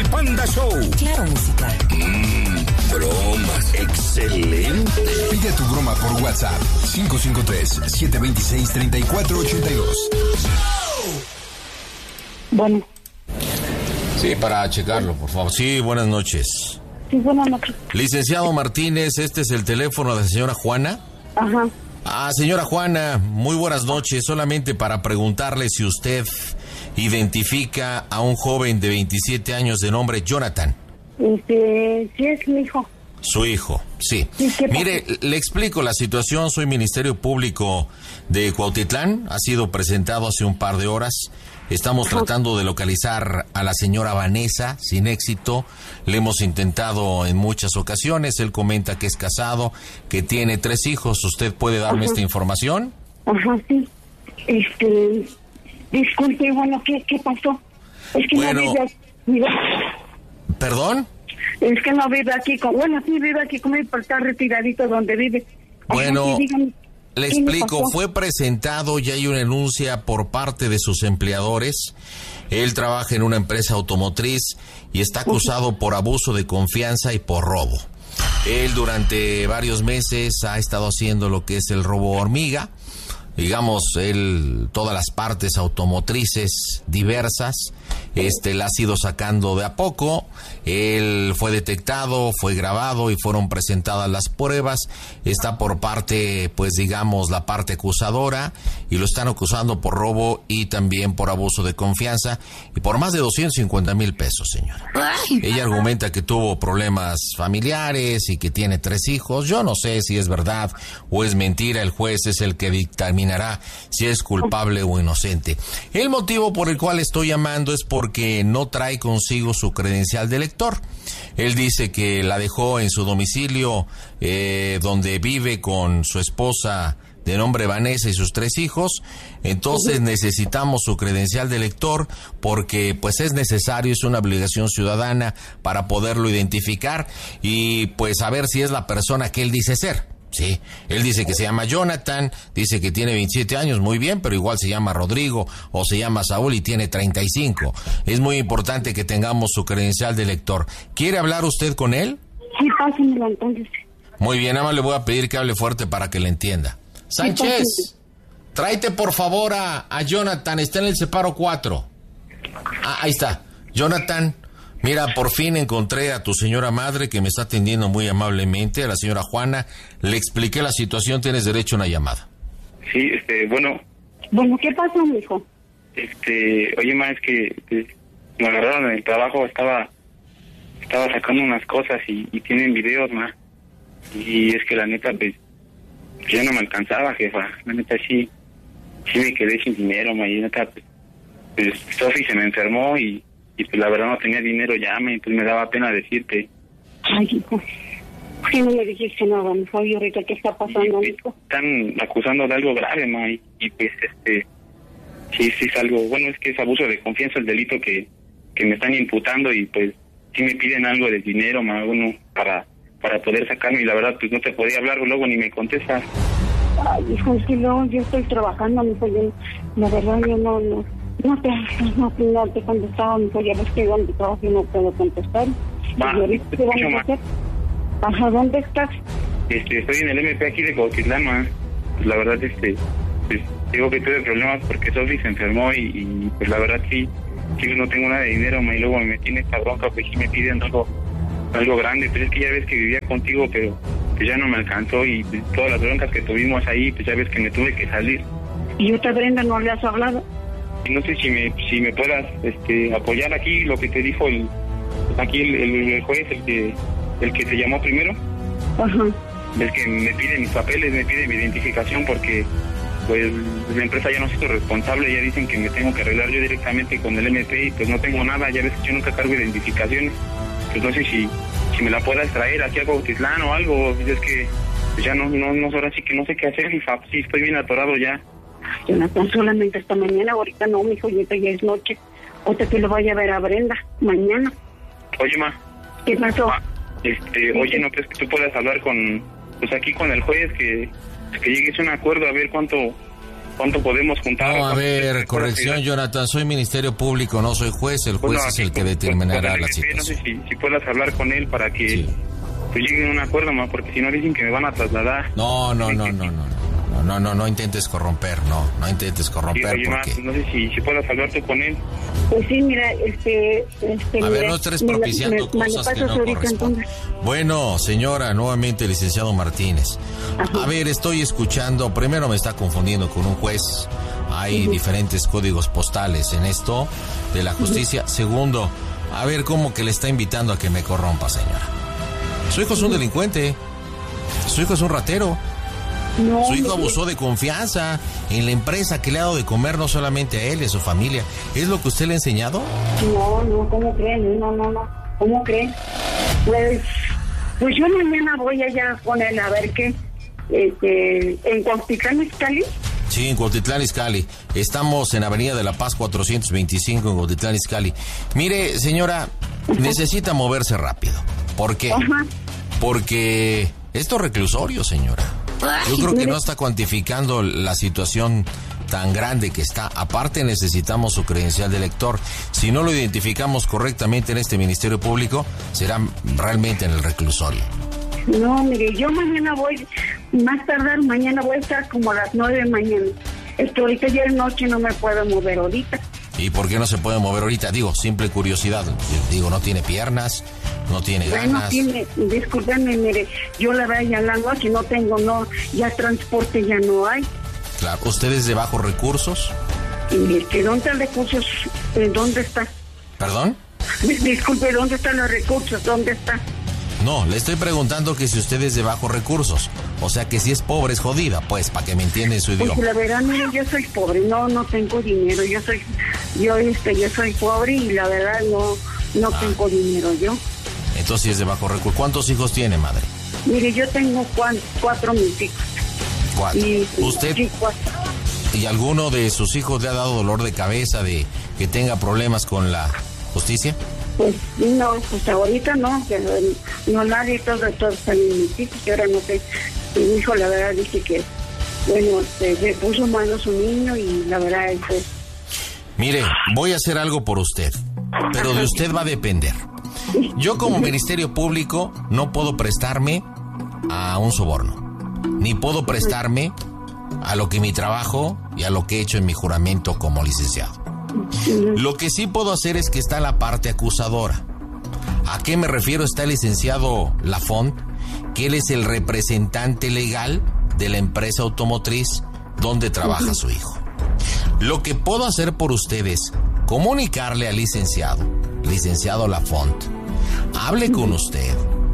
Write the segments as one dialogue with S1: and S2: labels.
S1: Panda Show.
S2: Claro, música.
S1: Bromas. Excelente.
S3: Pide tu broma por WhatsApp. 553-726-3482.
S4: Bueno.
S5: Sí, para checarlo, por favor. Sí, buenas noches.
S4: Sí, buenas noches.
S5: Licenciado Martínez, ¿este es el teléfono de la señora Juana?
S4: Ajá.
S5: Señora Juana, muy buenas noches. Solamente para preguntarle si usted identifica a un joven de 27 años de nombre Jonathan.
S4: Sí, es mi hijo.
S5: Su hijo, sí.
S4: Mire,
S5: le explico la situación. Soy Ministerio Público de Cuautitlán. Ha sido presentado hace un par de horas. Estamos tratando de localizar a la señora Vanessa, sin éxito. Le hemos intentado en muchas ocasiones. Él comenta que es casado, que tiene 3 hijos. ¿Usted puede darme esta información?
S4: Ajá, sí. Disculpe, bueno, ¿qué pasó? Es que
S5: bueno,
S4: no vive.
S5: ¿Perdón?
S4: Es que no vive aquí sí vive aquí conmigo, pero está retiradito donde vive.
S5: Bueno,
S4: sí, dígame,
S5: le explico, fue presentado, ya hay una denuncia por parte de sus empleadores. Él trabaja en una empresa automotriz y está acusado por abuso de confianza y por robo. Él durante varios meses ha estado haciendo lo que es el robo hormiga. Digamos, él, todas las partes automotrices diversas, las ha ido sacando de a poco. Él fue detectado, fue grabado y fueron presentadas las pruebas. Está por parte, pues digamos, la parte acusadora, y lo están acusando por robo y también por abuso de confianza y por más de 250,000 pesos, señora. Ella argumenta que tuvo problemas familiares y que tiene 3 hijos. Yo no sé si es verdad o es mentira. El juez es el que dictaminará si es culpable o inocente. El motivo por el cual estoy llamando es porque no trae consigo su credencial de lector. Él dice que la dejó en su domicilio, donde vive con su esposa de nombre Vanessa y sus 3 hijos. Entonces necesitamos su credencial de lector porque pues es necesario, es una obligación ciudadana para poderlo identificar y pues saber si es la persona que él dice ser. Sí, él dice que se llama Jonathan, dice que tiene 27 años, muy bien, pero igual se llama Rodrigo o se llama Saúl y tiene 35. Es muy importante que tengamos su credencial de lector. ¿Quiere hablar usted con él?
S4: Sí, pásenmelo entonces.
S5: Muy bien, nada más le voy a pedir que hable fuerte para que le entienda. Sánchez, tráete por favor a Jonathan, está en el separo 4. Ahí está. Jonathan, mira, por fin encontré a tu señora madre que me está atendiendo muy amablemente, a la señora Juana. Le expliqué la situación, tienes derecho a una llamada.
S6: Sí, bueno.
S4: Bueno, ¿qué pasó, mijo?
S6: Oye, ma, es que me agarraron en el trabajo, estaba sacando unas cosas y tienen videos, ma. Y es que la neta, pues, ya no me alcanzaba, jefa. La neta, sí me quedé sin dinero, ma. Y la neta, pues Sofi se me enfermó y pues la verdad no tenía dinero ya, pues me daba pena decirte.
S4: Ay, hijo, ¿por qué no me dijiste nada, mijo? ¿Y ahorita qué está pasando, mijo?
S6: Están acusando de algo grave, ma, y pues sí es algo, bueno, es que es abuso de confianza el delito que me están imputando y pues sí me piden algo de dinero, ma, uno, para poder sacarme y la verdad pues no te podía hablar luego ni me contestas.
S4: Ay, hijo, es que yo estoy trabajando, mijo, la verdad yo no te contestaba, mijo, ya ves que donde trabajo y no puedo contestar.
S6: Ma,
S4: ¿Y ahorita qué vamos a hacer? Ajá, ¿dónde estás?
S6: Estoy en el MP aquí de Cuautitlán, ma. Pues la verdad, pues digo que tuve problemas porque Sofi se enfermó y pues la verdad sí no tengo nada de dinero, ma, y luego me metí en esta bronca, pues sí me piden algo grande, pues es que ya ves que vivía contigo, pero pues ya no me alcanzó y pues, todas las broncas que tuvimos ahí, pues ya ves que me tuve que salir.
S4: ¿Y otra Brenda no le has hablado?
S6: Y no sé si me puedas apoyar aquí lo que te dijo el juez, el que te llamó primero.
S4: Ajá.
S6: Es que me pide mis papeles, me pide mi identificación porque pues la empresa ya no se hizo responsable, ya dicen que me tengo que arreglar yo directamente con el MP y pues no tengo nada, ya ves que yo nunca cargo identificaciones. Pues no sé si me la puedas traer aquí a Cuautitlán o algo, es que pues ya no ahora sí que no sé qué hacer, hija, sí estoy bien atorado ya.
S4: Jonathan, solamente esta mañana, ahorita no, mijo, ahorita ya es noche. Ahorita que lo vaya a ver a Brenda, mañana.
S6: Oye, ma.
S4: ¿Qué pasó?
S6: Oye, ¿no crees que tú puedas hablar con el juez, que llegues a un acuerdo a ver cuánto cuánto podemos juntar.
S5: No, a ver, corrección, Jonathan, soy Ministerio Público, no soy juez, el juez es el que determinará la situación.
S6: No sé si puedas hablar con él para que lleguen a un acuerdo, ma, porque si no dicen que me van a trasladar.
S5: No intentes corromper, no intentes corromper,
S6: oye,
S5: porque...
S6: no sé si puedas hablar tú con él.
S4: Pues sí, mira,
S5: A ver, no estés propiciando cosas que no corresponden. Bueno, señora, nuevamente, licenciado Martínez.
S4: Ajá.
S5: A ver, estoy escuchando, primero me está confundiendo con un juez, hay diferentes códigos postales en esto de la justicia. Segundo, a ver, ¿cómo que le está invitando a que me corrompa, señora? Su hijo es un delincuente, su hijo es un ratero.
S4: No,
S5: su hijo abusó de confianza en la empresa que le ha dado de comer no solamente a él y a su familia. ¿Es lo que usted le ha enseñado?
S4: No, ¿cómo creen? No, ¿cómo creen? Pues yo mañana voy allá con él a ver qué, en Cuautitlán Izcalli.
S5: Sí, en Cuautitlán Izcalli. Estamos en Avenida de la Paz 425 en Cuautitlán Izcalli. Mire, señora, necesita moverse rápido. ¿Por qué?
S4: Ajá.
S5: Porque esto es reclusorio, señora. Yo creo que no está cuantificando la situación tan grande que está. Aparte, necesitamos su credencial de lector. Si no lo identificamos correctamente en este Ministerio Público, será realmente en el reclusorio.
S4: No, mire, yo mañana voy, más tardar, mañana voy a estar como a las 9 de mañana. Ahorita ya de noche no me puedo mover ahorita.
S5: ¿Y por qué no se puede mover ahorita? Digo, simple curiosidad. Digo, no tiene piernas, no tiene ganas.
S4: Discúlpeme, mire, yo la verdad ya la noche no tengo, ya transporte ya no hay.
S5: Claro, ¿usted es de bajos recursos?
S4: ¿Dónde están recursos? ¿Dónde está?
S5: ¿Perdón?
S4: Disculpe, ¿dónde están los recursos? ¿Dónde está?
S5: No, le estoy preguntando que si usted es de bajos recursos. O sea, que si es pobre es jodida, pues, para que me entienda su idioma.
S4: Pues la verdad, mire, yo soy pobre, no tengo dinero. Yo soy pobre y la verdad no tengo dinero yo.
S5: Entonces sí es de bajos recursos. ¿Cuántos hijos tiene, madre?
S4: Mire, yo tengo 4 mis hijos.
S5: 4. ¿Usted?
S4: Sí, 4.
S5: ¿Y alguno de sus hijos le ha dado dolor de cabeza de que tenga problemas con la justicia?
S4: Pues no, pues ahorita no, pero no nadie, todos están en mis hijos, que ahora no sé. Mi hijo la verdad dice que, bueno, se puso malo su niño y la verdad es que...
S5: Mire, voy a hacer algo por usted, pero de usted va a depender. Yo como Ministerio Público no puedo prestarme a un soborno, ni puedo prestarme a lo que mi trabajo y a lo que he hecho en mi juramento como licenciado. Lo que sí puedo hacer es que está la parte acusadora. ¿A qué me refiero? Está el licenciado Lafont, que él es el representante legal de la empresa automotriz donde trabaja su hijo. Lo que puedo hacer por ustedes, comunicarle al licenciado Lafont, hable con usted,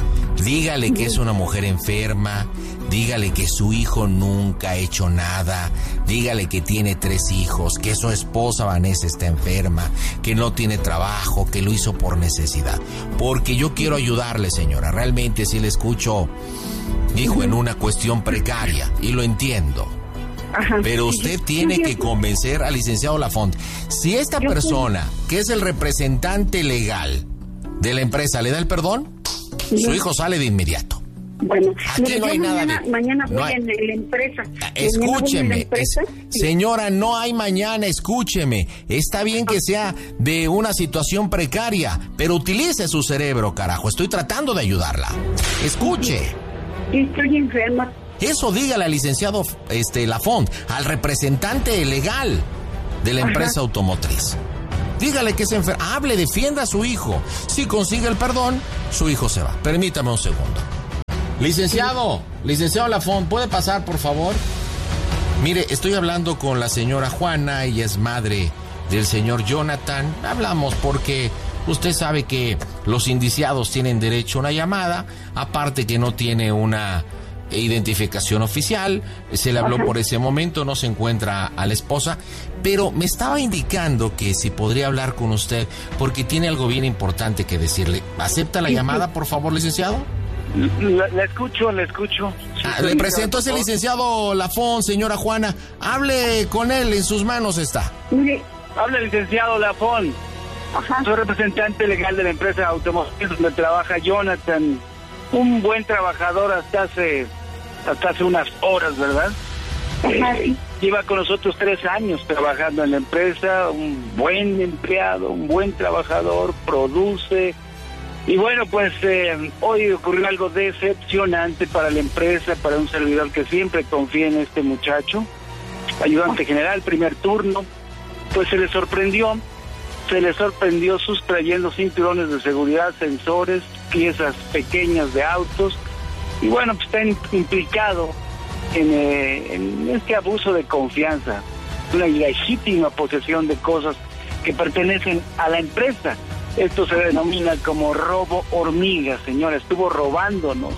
S5: dígale que es una mujer enferma, dígale que su hijo nunca ha hecho nada, dígale que tiene 3 hijos, que su esposa Vanessa está enferma, que no tiene trabajo, que lo hizo por necesidad. Porque yo quiero ayudarle, señora, realmente sí le escucho, hijo, en una cuestión precaria, y lo entiendo.
S4: Ajá.
S5: Pero usted tiene que convencer al licenciado Lafont. Si esta persona, que es el representante legal de la empresa, le da el perdón, su hijo sale de inmediato.
S4: Bueno,
S5: aquí no hay nada
S4: mañana voy en la empresa.
S5: Escúcheme, señora, no hay mañana, escúcheme. Está bien que sea de una situación precaria, pero utilice su cerebro, carajo. Estoy tratando de ayudarla. Escuche.
S4: Estoy enferma.
S5: Eso dígale al licenciado Lafont, al representante legal de la empresa automotriz. Dígale que es enferma. Hable, defienda a su hijo. Si consigue el perdón, su hijo se va. Permítame un segundo. Licenciado Lafont, ¿puede pasar, por favor? Mire, estoy hablando con la señora Juana, ella es madre del señor Jonathan. Hablamos porque usted sabe que los indiciados tienen derecho a una llamada, aparte que no tiene una identificación oficial, se le habló por ese momento, no se encuentra a la esposa, pero me estaba indicando que si podría hablar con usted porque tiene algo bien importante que decirle. ¿Acepta la llamada, por favor, licenciado?
S2: La escucho.
S5: Le presento a ese licenciado Lafont, señora Juana. Hable con él, en sus manos está.
S2: Habla el licenciado Lafont.
S4: Ajá.
S2: Soy representante legal de la empresa automotriz donde trabaja Jonathan. Un buen trabajador hasta hace unas horas, ¿verdad?
S4: Ajá.
S2: lleva con nosotros 3 años trabajando en la empresa, un buen empleado, un buen trabajador, produce. Y bueno, pues hoy ocurrió algo decepcionante para la empresa, para un servidor que siempre confía en este muchacho, ayudante general, primer turno. Pues se le sorprendió sustrayendo cinturones de seguridad, sensores, piezas pequeñas de autos, y bueno, pues está implicado en este abuso de confianza, una ilegítima posesión de cosas que pertenecen a la empresa. Esto se denomina como robo hormiga, señora. Estuvo robándonos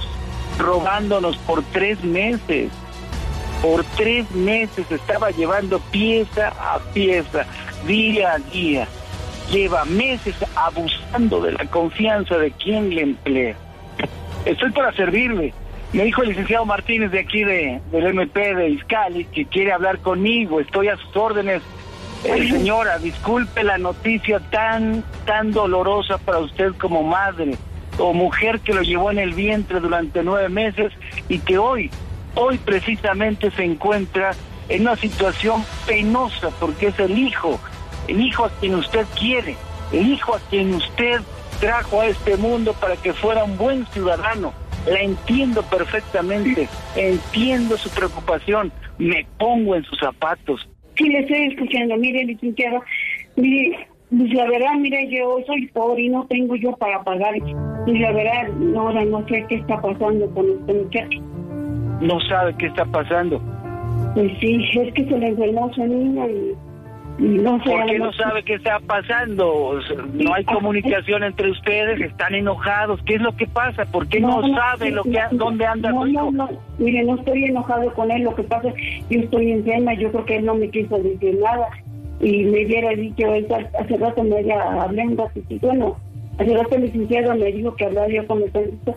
S2: por 3 meses. Por 3 meses estaba llevando pieza a pieza, día a día. Lleva meses abusando de la confianza de quien le emplea. Estoy para servirle. Me dijo el licenciado Martínez de aquí del MP de Izcalli que quiere hablar conmigo. Estoy a sus órdenes. Señora, disculpe la noticia tan dolorosa para usted como madre o mujer que lo llevó en el vientre durante 9 meses y que hoy precisamente se encuentra en una situación penosa porque es el hijo a quien usted quiere, el hijo a quien usted trajo a este mundo para que fuera un buen ciudadano. La entiendo perfectamente, entiendo su preocupación, me pongo en sus zapatos.
S4: Sí, le estoy escuchando. Mire, licenciado, mire, pues la verdad, mire, yo soy pobre y no tengo yo para pagar. Y la verdad, ahora no sé qué está pasando con este muchacho.
S2: ¿No sabe qué está pasando?
S4: Pues sí, es que se le enfermó su niña y no sé.
S2: ¿Por qué no sabe qué está pasando? No hay comunicación entre ustedes, están enojados. ¿Qué es lo que pasa? ¿Por qué no sabe dónde anda su hijo?
S4: No, mire, no estoy enojado con él. Lo que pasa es que yo estoy enferma. Yo creo que él no me quiso decir nada. Y me hubiera dicho, hace rato me había hablado. Y bueno, hace rato el licenciado me dijo que hablaba yo con el periodista.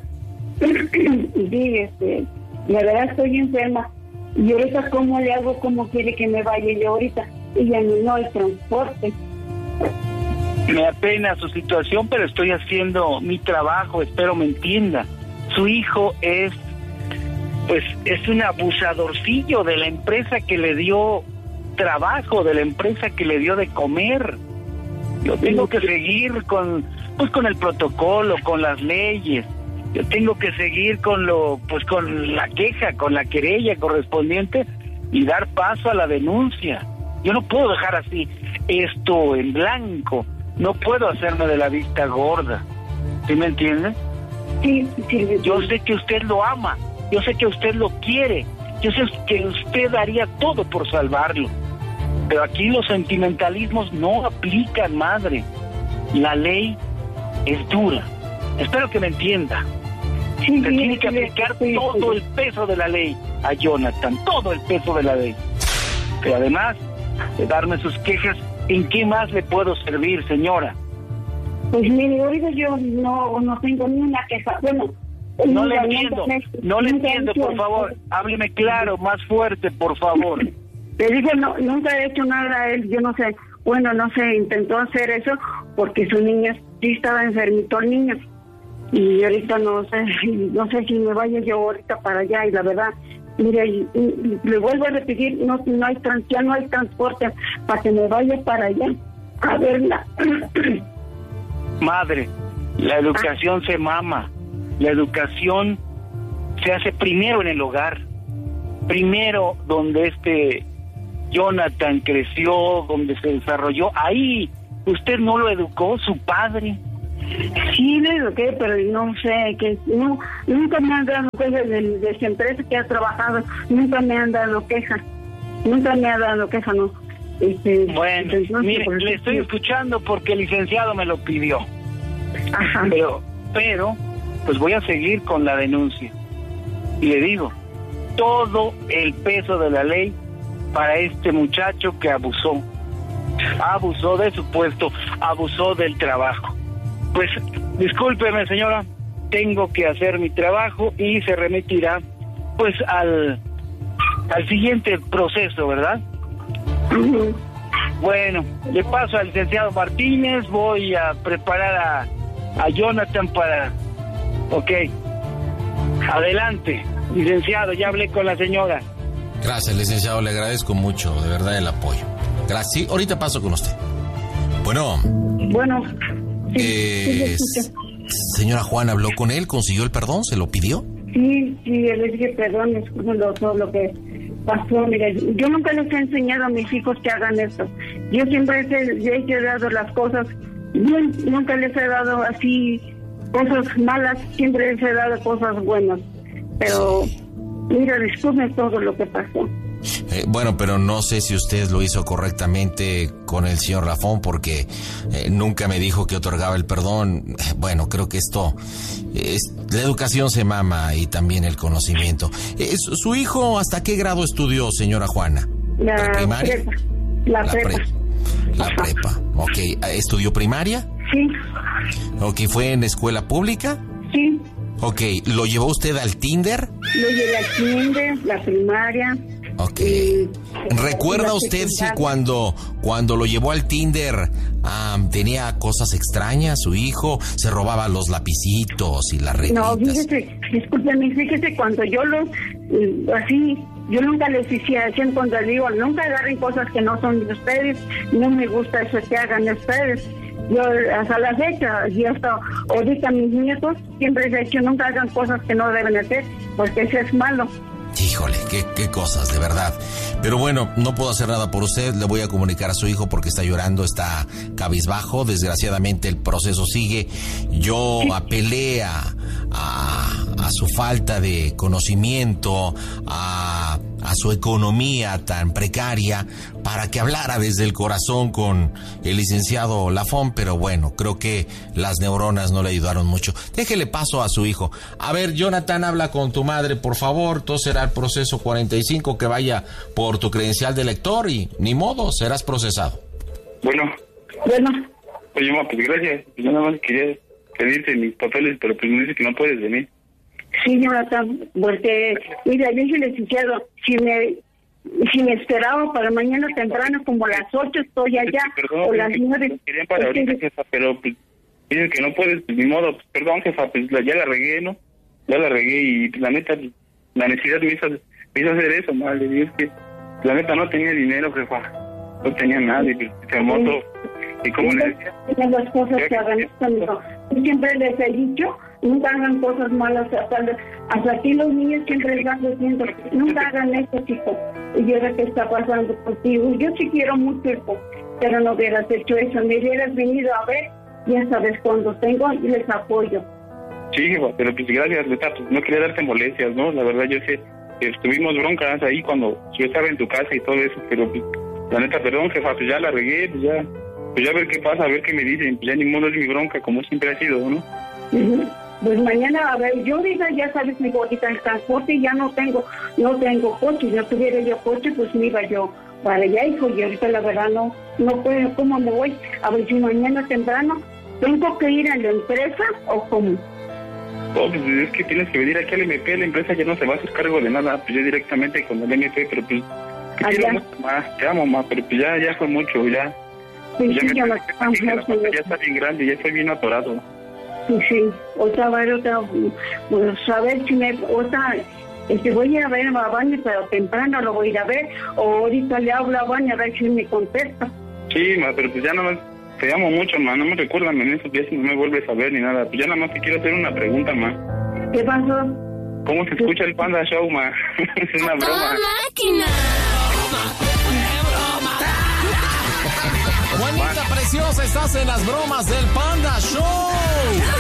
S4: Y sí, la verdad estoy enferma. Y ahorita, ¿cómo le hago? ¿Cómo quiere que me vaya yo ahorita? Y ya no hay transporte.
S2: Me apena su situación, pero estoy haciendo mi trabajo, espero me entienda. Su hijo es un abusadorcillo de la empresa que le dio trabajo, de la empresa que le dio de comer. Yo tengo que seguir con el protocolo, con las leyes. Yo tengo que seguir con la queja, con la querella correspondiente y dar paso a la denuncia. Yo no puedo dejar así esto en blanco. No puedo hacerme de la vista gorda. ¿Sí me entiende?
S4: Sí.
S2: Yo sé que usted lo ama. Yo sé que usted lo quiere. Yo sé que usted haría todo por salvarlo. Pero aquí los sentimentalismos no aplican, madre. La ley es dura. Espero que me entienda.
S4: Sí,
S2: Se tiene que aplicar todo el peso de la ley a Jonathan. Todo el peso de la ley. Pero además de darme sus quejas, ¿en qué más le puedo servir, señora?
S4: Pues mire, ahorita yo no tengo ni una queja. Bueno,
S2: no le entiendo, por favor. Hábleme claro, más fuerte, por favor.
S4: Le dije, nunca he hecho nada a él, yo no sé. Bueno, no sé, intentó hacer eso porque su niño sí estaba enfermito el niño. Y ahorita no sé si me vaya yo ahorita para allá, y la verdad, mire, y le vuelvo a repetir, ya no hay transporte para que me vaya para allá a verla.
S2: Madre, la educación se mama. La educación se hace primero en el hogar. Primero donde Jonathan creció, donde se desarrolló. Ahí, usted no lo educó, su padre.
S4: Sí, le eduqué, pero no sé, nunca me han dado quejas de esa empresa que ha trabajado, nunca me han dado quejas, no.
S2: Bueno, mire, le estoy escuchando porque el licenciado me lo pidió.
S4: Ajá.
S2: Pero, pues voy a seguir con la denuncia. Y le digo, todo el peso de la ley para este muchacho que abusó de su puesto, abusó del trabajo. Pues, discúlpeme, señora, tengo que hacer mi trabajo y se remitirá, pues, al siguiente proceso, ¿verdad?
S4: Uh-huh.
S2: Bueno, le paso al licenciado Martínez, voy a preparar a Jonathan para... Ok, adelante, licenciado, ya hablé con la señora.
S5: Gracias, licenciado, le agradezco mucho, de verdad, el apoyo. Gracias. Sí, ahorita paso con usted. Bueno. Sí, señora Juana, ¿habló con él? ¿Consiguió el perdón? ¿Se lo pidió?
S4: Sí, le dije perdón, todo lo que pasó. Mira, yo nunca les he enseñado a mis hijos que hagan esto. Yo siempre les he dado las cosas, yo nunca les he dado así cosas malas, siempre les he dado cosas buenas. Pero, mira, disculpen todo lo que pasó.
S5: Bueno, pero no sé si usted lo hizo correctamente con el señor Lafón, porque nunca me dijo que otorgaba el perdón. Bueno, creo que la educación se mama y también el conocimiento. ¿Su hijo hasta qué grado estudió, señora Juana?
S4: ¿La primaria? La prepa.
S5: La prepa, ok. ¿Estudió primaria?
S4: Sí.
S5: Ok, ¿fue en escuela pública?
S4: Sí.
S5: Ok, ¿lo llevó usted al Tinder?
S4: Lo llevé al Tinder, la primaria.
S5: Ok. ¿Recuerda usted si cuando lo llevó al Tinder tenía cosas extrañas su hijo? ¿Se robaba los lapicitos y las reditas?
S4: No, fíjese, cuando yo yo nunca les decía, cuando digo, nunca agarren cosas que no son de ustedes, no me gusta eso que hagan ustedes. Yo hasta la fecha, y hasta ahorita mis nietos, siempre les he dicho, nunca hagan cosas que no deben hacer, porque eso es malo.
S5: Híjole, qué cosas, de verdad. Pero bueno, no puedo hacer nada por usted. Le voy a comunicar a su hijo porque está llorando, está cabizbajo. Desgraciadamente el proceso sigue. Yo apelé a su falta de conocimiento, a su economía tan precaria, para que hablara desde el corazón con el licenciado Lafón, pero bueno, creo que las neuronas no le ayudaron mucho. Déjele paso a su hijo. A ver, Jonathan, habla con tu madre, por favor. Todo será el proceso 45, que vaya por tu credencial de lector y ni modo, serás procesado.
S6: Bueno. Oye, ma, pues gracias. Yo nada más quería pedirte mis papeles, pero pues me dice que no puedes venir.
S4: Sí, Jonathan, porque, mira, yo soy licenciado. Si me esperaba para mañana temprano, como a las 8 estoy allá,
S6: perdón,
S4: o las 9.
S6: Querían para ahorita, jefa, pero pues, dicen que no puedes, pues ni modo. Pues, perdón, jefa, pues ya la regué, ¿no? Ya la regué y la neta, la necesidad me hizo hacer eso, madre. Y es que la neta no tenía dinero, jefa. No tenía nada y se armó todo. ¿Y cómo le decía?
S4: Las cosas que hagan esto, no. Yo siempre les he dicho, nunca hagan cosas malas. Hasta aquí los niños siempre les van diciendo, nunca hagan esto, chicos. Y ahora qué está pasando contigo. Yo sí quiero mucho, hijo, pero no hubieras hecho eso. Me hubieras venido a ver, ya sabes, cuando tengo y les apoyo.
S6: Sí, jefa, pero pues gracias, neta, pues no quería darte molestias, ¿no? La verdad yo sé que tuvimos broncas ahí cuando yo estaba en tu casa y todo eso, pero pues, la neta, perdón, jefa, pues ya la regué, pues ya a ver qué pasa, a ver qué me dicen. Pues ya ni modo es mi bronca, como siempre ha sido, ¿no?
S4: Pues mañana, a ver, yo ahorita ya sabes, mi ahorita el transporte y ya no tengo coche. Si no tuviera yo coche, pues me iba yo para allá, hijo, y ahorita la verdad no puedo. ¿Cómo me voy? A ver si mañana temprano tengo que ir a la empresa o cómo.
S6: No, pues es que tienes que venir aquí al MP, la empresa ya no se va a hacer cargo de nada, pues yo directamente con el MP, pero pues te quiero mucho más, te amo más, pero pues ya fue mucho, ya.
S4: Sí,
S6: ya
S4: sí,
S6: ya está bien grande, ya estoy bien atorado.
S4: Sí, otra, pues a ver si voy a ver a Vania, pero temprano lo voy a ir a ver, o ahorita le hablo a Vania a ver si me contesta.
S6: Sí, ma, pero pues ya nada más, te amo mucho, ma, no me recuerdan en esos días si no me vuelves a ver ni nada, pues ya nada más te quiero hacer una pregunta, ma.
S4: ¿Qué pasó?
S6: ¿Cómo se escucha el Panda Show, ma? Es una broma.
S7: ¡Máquina!
S5: Juanita preciosa, estás en las bromas del Panda Show.